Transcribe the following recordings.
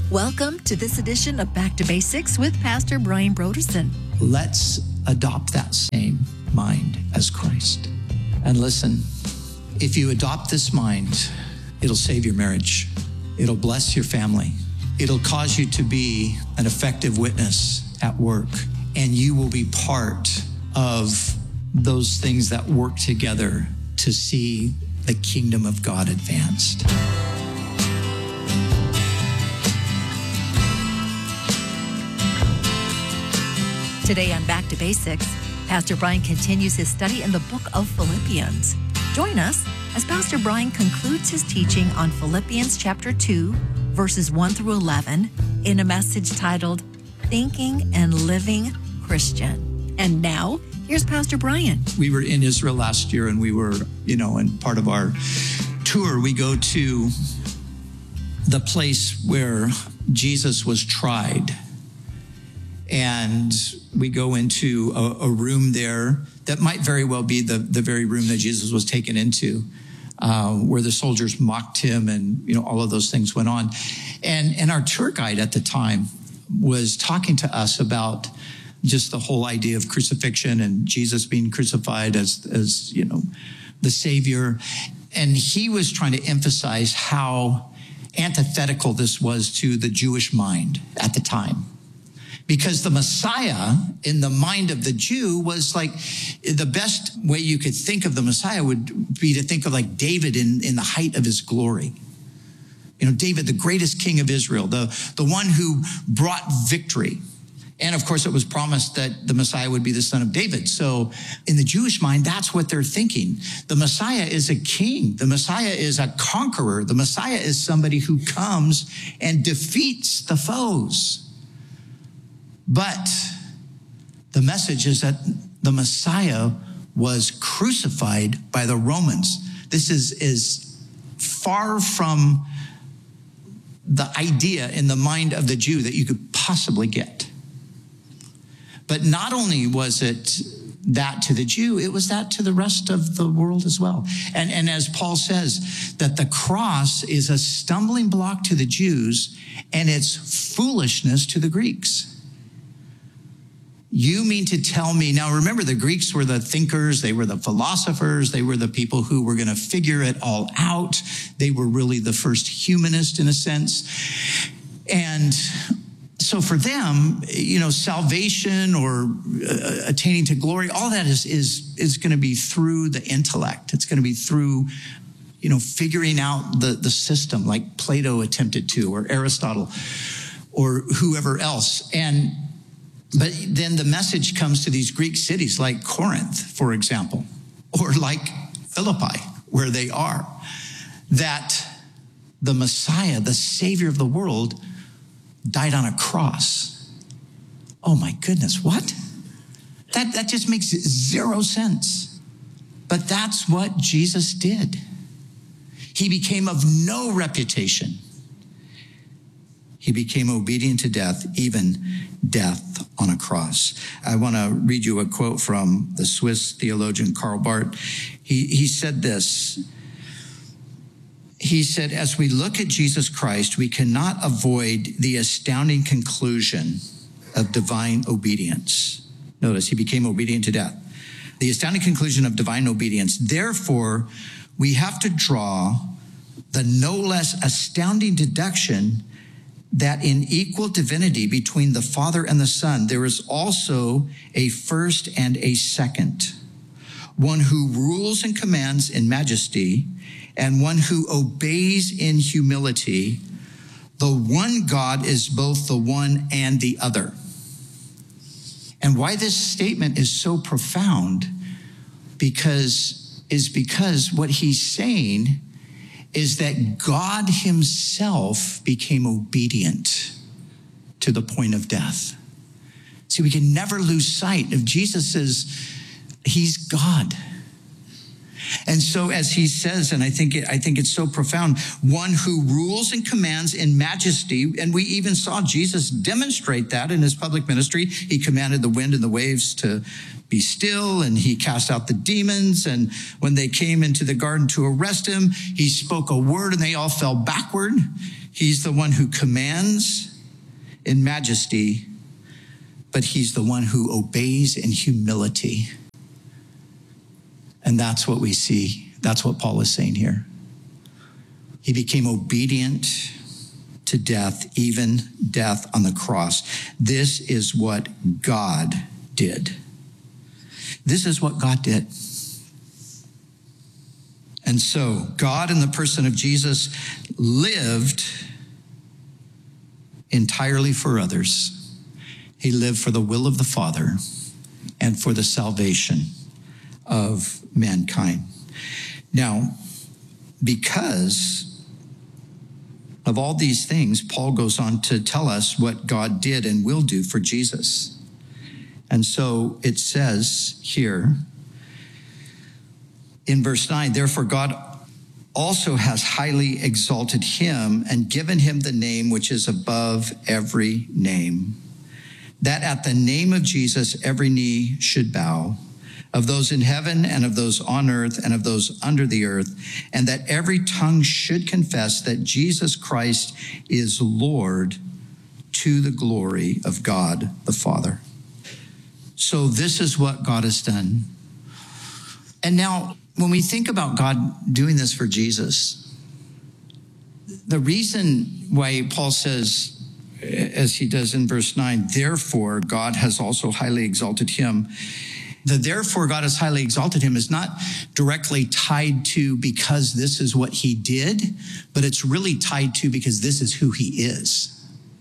Welcome to this edition of Back to Basics with Pastor Brian Brodersen. Let's adopt that same mind as Christ. And listen, if you adopt this mind, it'll save your marriage. It'll bless your family. It'll cause you to be an effective witness at work. And you will be part of those things that work together to see the kingdom of God advanced. Today on Back to Basics, Pastor Brian continues his study in the book of Philippians. Join us as Pastor Brian concludes his teaching on Philippians chapter 2, verses 1 through 11, in a message titled, Thinking and Living Christian. And now, here's Pastor Brian. We were in Israel last year, and we were, and part of our tour, we go to the place where Jesus was tried. And we go into a room there that might very well be the very room that Jesus was taken into, where the soldiers mocked him and, all of those things went on. And our tour guide at the time was talking to us about just the whole idea of crucifixion and Jesus being crucified as the Savior. And he was trying to emphasize how antithetical this was to the Jewish mind at the time. Because the Messiah, in the mind of the Jew, was like the best way you could think of the Messiah would be to think of like David in the height of his glory. David, the greatest king of Israel, the one who brought victory. And of course, it was promised that the Messiah would be the son of David. So in the Jewish mind, that's what they're thinking. The Messiah is a king. The Messiah is a conqueror. The Messiah is somebody who comes and defeats the foes. But the message is that the Messiah was crucified by the Romans. This is far from the idea in the mind of the Jew that you could possibly get. But not only was it that to the Jew, it was that to the rest of the world as well. And as Paul says, that the cross is a stumbling block to the Jews and it's foolishness to the Greeks. You mean to tell me, now remember the Greeks were the thinkers, they were the philosophers, they were the people who were going to figure it all out. They were really the first humanist in a sense. And so for them, salvation or attaining to glory, all that is going to be through the intellect. It's going to be through, figuring out the system like Plato attempted to, or Aristotle, or whoever else. But then the message comes to these Greek cities like Corinth, for example, or like Philippi, where they are, that the Messiah, the Savior of the world, died on a cross. Oh my goodness, what? That just makes zero sense. But that's what Jesus did. He became of no reputation. He became obedient to death, even death on a cross. I want to read you a quote from the Swiss theologian Karl Barth. He said this. He said, as we look at Jesus Christ, we cannot avoid the astounding conclusion of divine obedience. Notice, he became obedient to death. The astounding conclusion of divine obedience. Therefore, we have to draw the no less astounding deduction that in equal divinity between the Father and the Son, there is also a first and a second, one who rules and commands in majesty, and one who obeys in humility. The one God is both the one and the other. And why this statement is so profound because what he's saying is that God himself became obedient to the point of death. See, we can never lose sight of Jesus. He's God. And so as he says, and I think it's so profound, one who rules and commands in majesty, and we even saw Jesus demonstrate that in his public ministry. He commanded the wind and the waves to be still, and he cast out the demons. And when they came into the garden to arrest him, he spoke a word and they all fell backward. He's the one who commands in majesty, but he's the one who obeys in humility. And that's what we see. That's what Paul is saying here. He became obedient to death, even death on the cross. This is what God did. This is what God did. And so God, in the person of Jesus, lived entirely for others. He lived for the will of the Father and for the salvation of mankind. Now, because of all these things, Paul goes on to tell us what God did and will do for Jesus. And so it says here in verse 9, therefore God also has highly exalted him and given him the name which is above every name, that at the name of Jesus every knee should bow, of those in heaven and of those on earth and of those under the earth, and that every tongue should confess that Jesus Christ is Lord, to the glory of God the Father. So this is what God has done. And now, when we think about God doing this for Jesus, the reason why Paul says, as he does in verse 9, therefore God has also highly exalted him. The therefore God has highly exalted him is not directly tied to because this is what he did, but it's really tied to because this is who he is.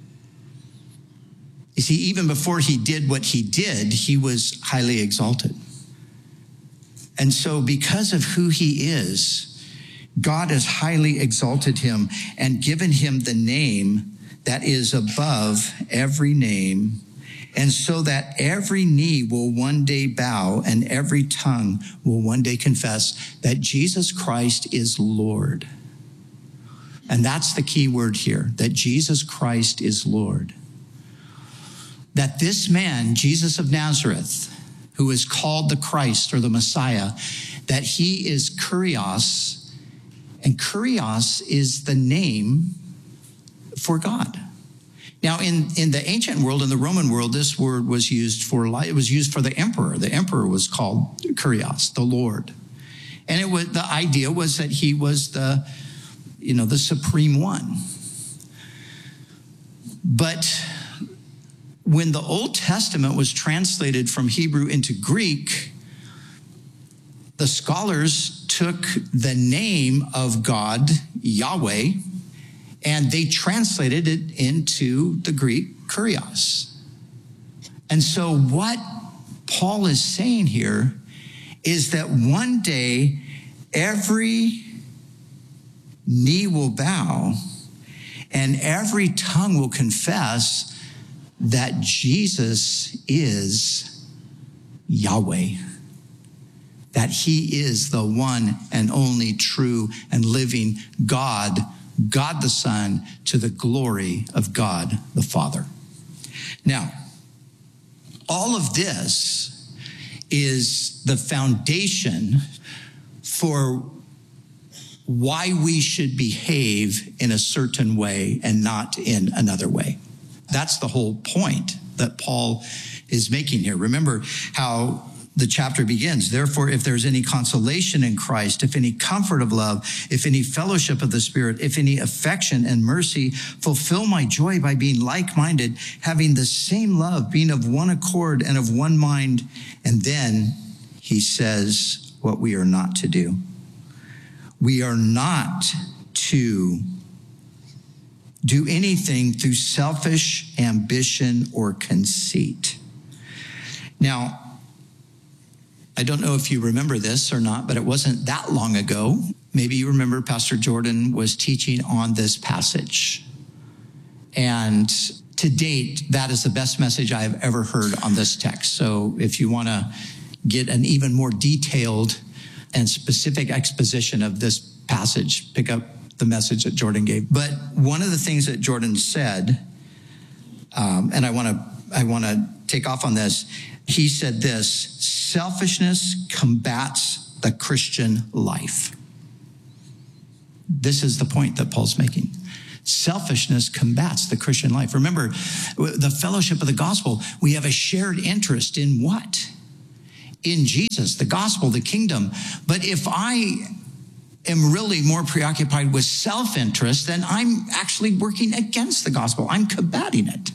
You see, even before he did what he did, he was highly exalted. And so because of who he is, God has highly exalted him and given him the name that is above every name, and so that every knee will one day bow and every tongue will one day confess that Jesus Christ is Lord. And that's the key word here, that Jesus Christ is Lord. That this man, Jesus of Nazareth, who is called the Christ or the Messiah, that he is Kyrios, and Kyrios is the name for God. Now, in the ancient world, in the Roman world, this word was used for the emperor. The emperor was called Kyrios, the Lord. And the idea was that he was the supreme one. But when the Old Testament was translated from Hebrew into Greek, the scholars took the name of God, Yahweh, and they translated it into the Greek, Kyrios. And so what Paul is saying here is that one day every knee will bow and every tongue will confess that Jesus is Yahweh, that he is the one and only true and living God, God the Son, to the glory of God the Father. Now, all of this is the foundation for why we should behave in a certain way and not in another way. That's the whole point that Paul is making here. Remember how the chapter begins. Therefore, if there's any consolation in Christ, if any comfort of love, if any fellowship of the Spirit, if any affection and mercy, fulfill my joy by being like-minded, having the same love, being of one accord and of one mind. And then he says what we are not to do. We are not to do anything through selfish ambition or conceit. Now, I don't know if you remember this or not, but it wasn't that long ago. Maybe you remember Pastor Jordan was teaching on this passage. And to date, that is the best message I have ever heard on this text. So if you want to get an even more detailed and specific exposition of this passage, pick up the message that Jordan gave. But one of the things that Jordan said, and I want to take off on this, he said this: selfishness combats the Christian life. This is the point that Paul's making. Selfishness combats the Christian life. Remember, the fellowship of the gospel, we have a shared interest in what? In Jesus, the gospel, the kingdom. But if I am really more preoccupied with self-interest, then I'm actually working against the gospel. I'm combating it.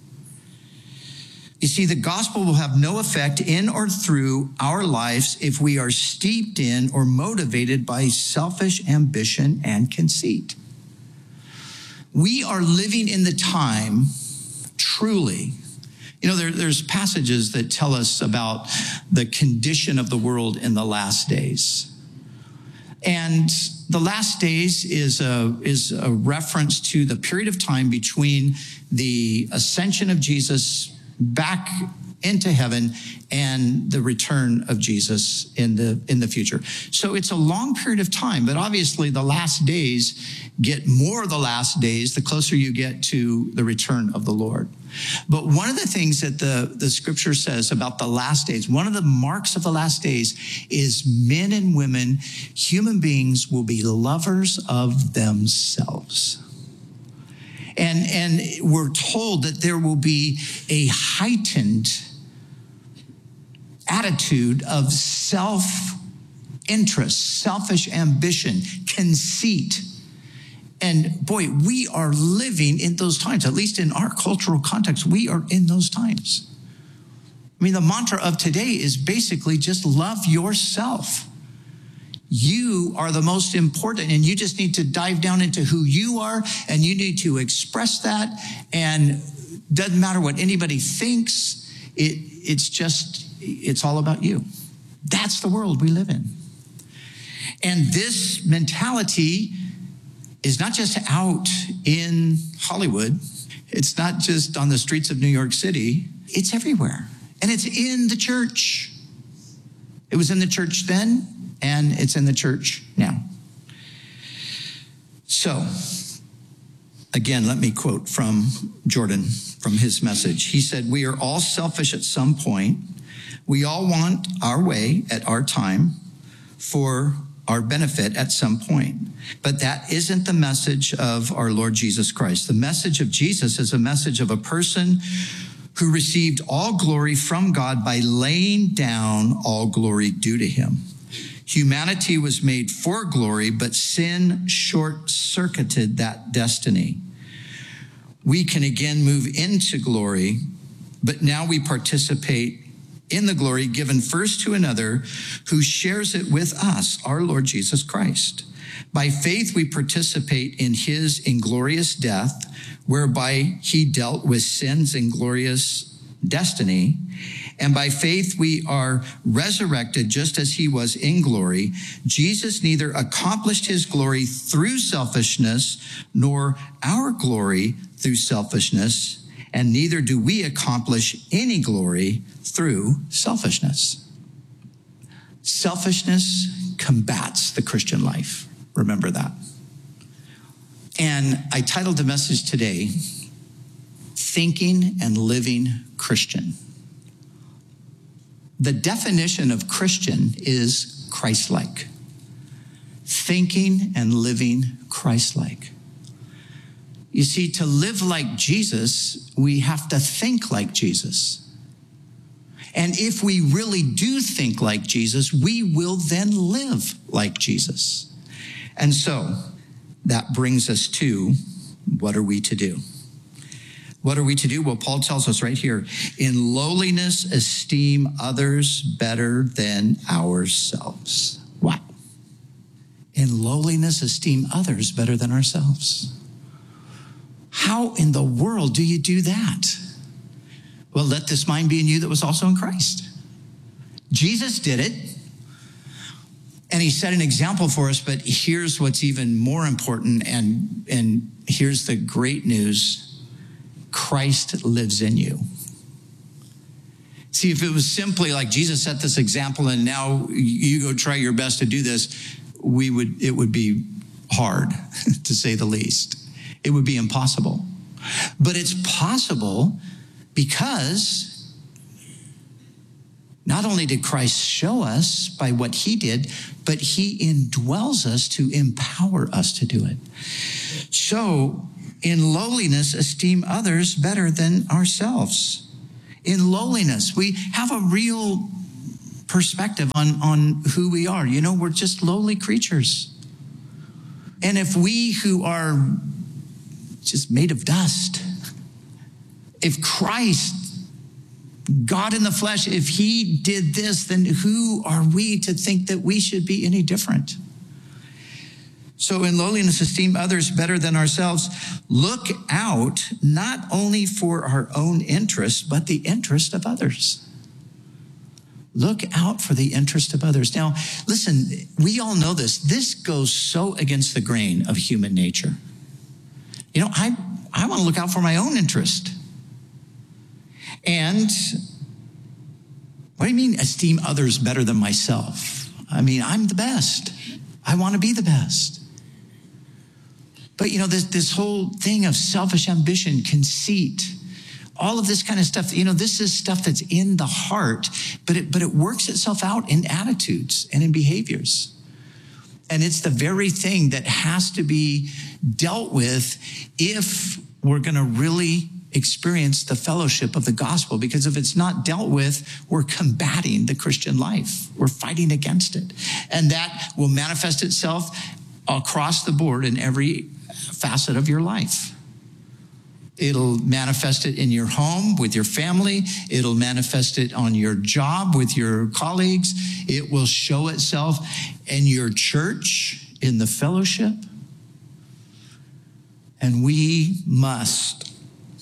You see, the gospel will have no effect in or through our lives if we are steeped in or motivated by selfish ambition and conceit. We are living in the time, truly. You know, there's passages that tell us about the condition of the world in the last days. And the last days is a reference to the period of time between the ascension of Jesus back into heaven and the return of Jesus in the future. So it's a long period of time, but obviously the last days get more the last days the closer you get to the return of the Lord. But one of the things that the scripture says about the last days, one of the marks of the last days is men and women, human beings will be lovers of themselves. And we're told that there will be a heightened attitude of self-interest, selfish ambition, conceit. And boy, we are living in those times, at least in our cultural context, we are in those times. I mean, the mantra of today is basically just love yourself. You are the most important, and you just need to dive down into who you are, and you need to express that. And doesn't matter what anybody thinks. It's all about you. That's the world we live in. And this mentality is not just out in Hollywood. It's not just on the streets of New York City. It's everywhere. And it's in the church. It was in the church then, and it's in the church now. So, again, let me quote from Jordan, from his message. He said, "We are all selfish at some point. We all want our way at our time for our benefit at some point. But that isn't the message of our Lord Jesus Christ. The message of Jesus is a message of a person who received all glory from God by laying down all glory due to him. Humanity was made for glory, but sin short-circuited that destiny. We can again move into glory, but now we participate in the glory given first to another who shares it with us, our Lord Jesus Christ. By faith, we participate in his inglorious death, whereby he dealt with sin's inglorious destiny. And by faith, we are resurrected just as he was in glory. Jesus neither accomplished his glory through selfishness, nor our glory through selfishness, and neither do we accomplish any glory through selfishness." Selfishness combats the Christian life. Remember that. And I titled the message today, Thinking and Living Christian. The definition of Christian is Christ-like. Thinking and living Christ-like. You see, to live like Jesus, we have to think like Jesus. And if we really do think like Jesus, we will then live like Jesus. And so that brings us to, what are we to do? What are we to do? Well, Paul tells us right here, in lowliness, esteem others better than ourselves. Wow. In lowliness, esteem others better than ourselves. How in the world do you do that? Well, let this mind be in you that was also in Christ. Jesus did it, and he set an example for us, but here's what's even more important, and here's the great news. Christ lives in you. See, if it was simply like Jesus set this example and now you go try your best to do this, it would be hard, to say the least. It would be impossible. But it's possible because not only did Christ show us by what he did, but he indwells us to empower us to do it. So in lowliness, esteem others better than ourselves. In lowliness, we have a real perspective on who we are. You know, we're just lowly creatures. And if we who are just made of dust, if Christ, God in the flesh, if he did this, then who are we to think that we should be any different? So in lowliness, esteem others better than ourselves. Look out not only for our own interest, but the interest of others. Look out for the interest of others. Now, listen, we all know this. This goes so against the grain of human nature. You know, I want to look out for my own interest. And what do you mean esteem others better than myself? I mean, I'm the best. I want to be the best. But you know, this whole thing of selfish ambition, conceit, all of this kind of stuff, you know, this is stuff that's in the heart, but it works itself out in attitudes and in behaviors. And it's the very thing that has to be dealt with if we're going to really experience the fellowship of the gospel, because if it's not dealt with, we're combating the Christian life. We're fighting against it. And that will manifest itself across the board in every facet of your life. It'll manifest it in your home with your family. It'll manifest it on your job with your colleagues. It will show itself in your church, in the fellowship. And we must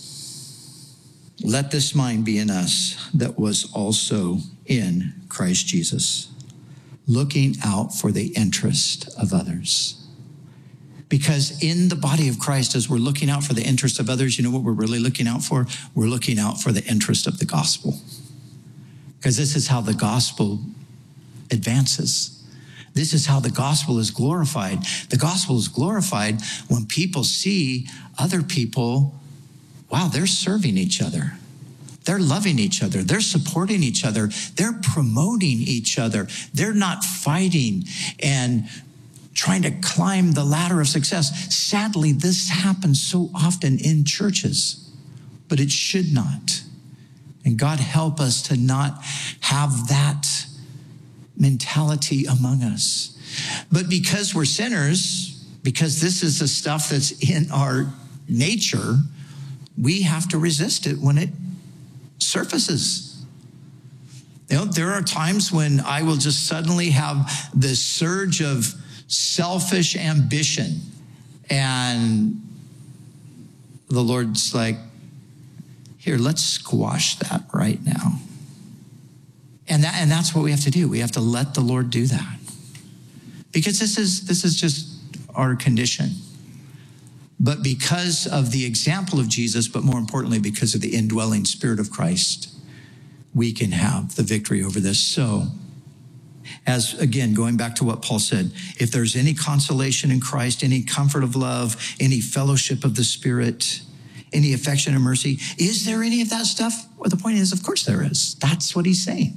let this mind be in us that was also in Christ Jesus, looking out for the interest of others. Because in the body of Christ, as we're looking out for the interest of others, you know what we're really looking out for? We're looking out for the interest of the gospel. Because this is how the gospel advances. This is how the gospel is glorified. The gospel is glorified when people see other people, wow, they're serving each other. They're loving each other. They're supporting each other. They're promoting each other. They're not fighting and trying to climb the ladder of success. Sadly, this happens so often in churches, but it should not. And God help us to not have that mentality among us. But because we're sinners, because this is the stuff that's in our nature, we have to resist it when it surfaces. You know, there are times when I will just suddenly have this surge of selfish ambition, and the Lord's like, here, let's squash that right now. And that's what we have to do. We have to let the Lord do that, because this is just our condition. But because of the example of Jesus, but more importantly, because of the indwelling Spirit of Christ, we can have the victory over this. So, as again, going back to what Paul said, if there's any consolation in Christ, any comfort of love, any fellowship of the Spirit, any affection and mercy, is there any of that stuff? Well, the point is, of course there is. That's what he's saying.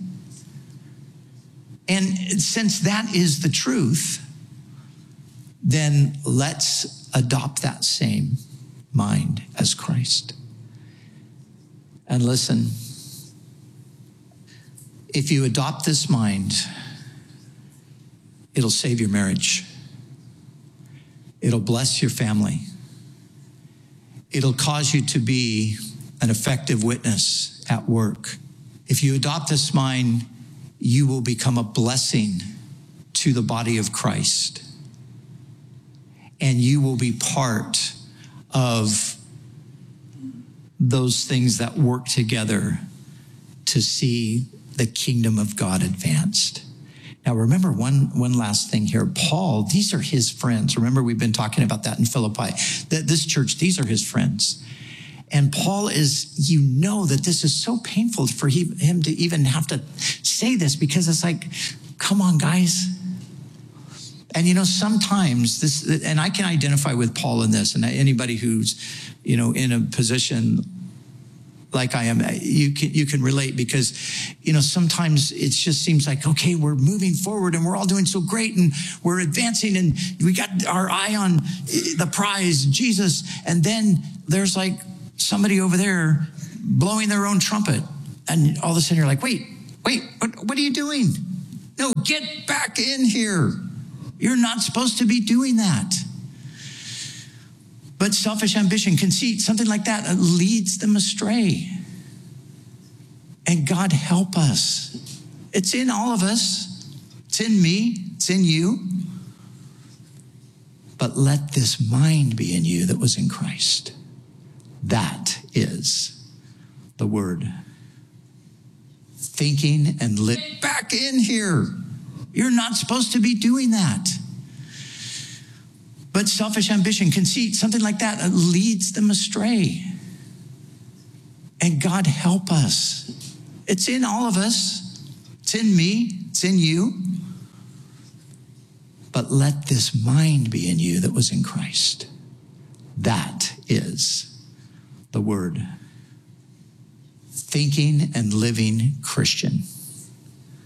And since that is the truth, then let's adopt that same mind as Christ. And listen, if you adopt this mind, it'll save your marriage. It'll bless your family. It'll cause you to be an effective witness at work. If you adopt this mind, you will become a blessing to the body of Christ. And you will be part of those things that work together to see the kingdom of God advanced. Now, remember one last thing here. Paul, these are his friends. Remember, we've been talking about that in Philippi. This church, these are his friends. And Paul is, you know that this is so painful for him to even have to say this, because it's like, come on, guys. And, you know, sometimes this, and I can identify with Paul in this, and anybody who's, you know, in a position like I am. You can relate because, sometimes it just seems like, okay, we're moving forward and we're all doing so great and we're advancing and we got our eye on the prize, Jesus. And then there's like somebody over there blowing their own trumpet. And all of a sudden you're like, wait, what are you doing? No, get back in here. You're not supposed to be doing that. But selfish ambition, conceit, something like that leads them astray. And God help us. It's in all of us. It's in me. It's in you. But let this mind be in you that was in Christ. That is the word. Thinking and living back in here. You're not supposed to be doing that. But selfish ambition, conceit, something like that leads them astray. And God help us. It's in all of us. It's in me. It's in you. But let this mind be in you that was in Christ. That is the word. Thinking and living Christian.